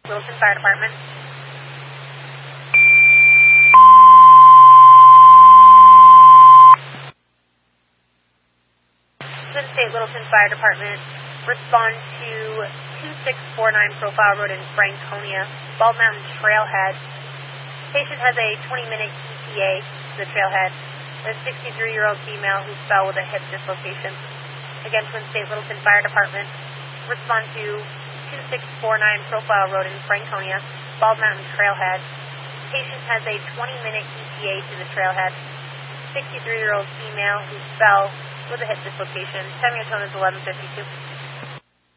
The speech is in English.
Littleton Fire Department. Twin State Littleton Fire Department. Respond to 2649 Profile Road in Franconia, Bald Mountain Trailhead. Patient has a 20-minute ETA to the trailhead. A 63-year-old female who fell with a hip dislocation. Again, Twin State Littleton Fire Department. Respond to 2649 Profile Road in Franconia, Bald Mountain Trailhead. Patient has a 20-minute ETA to the trailhead. 63-year-old female who fell with a hip dislocation. Time your tone is 11:52.